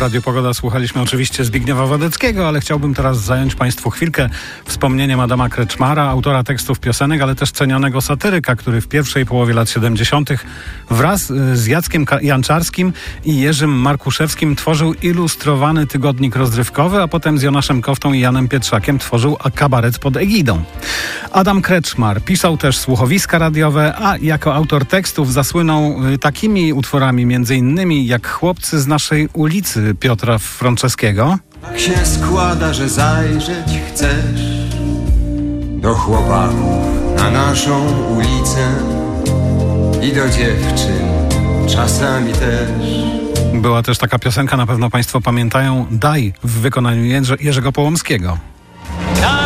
Radiu Pogoda słuchaliśmy oczywiście Zbigniewa Wodeckiego, ale chciałbym teraz zająć Państwu chwilkę wspomnieniem Adama Kreczmara, autora tekstów piosenek, ale też cenionego satyryka, który w pierwszej połowie lat 70. wraz z Jackiem Janczarskim i Jerzym Markuszewskim tworzył ilustrowany tygodnik rozrywkowy, a potem z Jonaszem Koftą i Janem Pietrzakiem tworzył kabaret pod egidą. Adam Kreczmar pisał też słuchowiska radiowe, a jako autor tekstów zasłynął takimi utworami między innymi jak Chłopcy z naszej ulicy Piotra Franceskiego. Tak się składa, że zajrzeć chcesz do chłopaków na naszą ulicę i do dziewczyn czasami też. Była też taka piosenka, na pewno Państwo pamiętają, Daj, w wykonaniu Jerzego Połomskiego.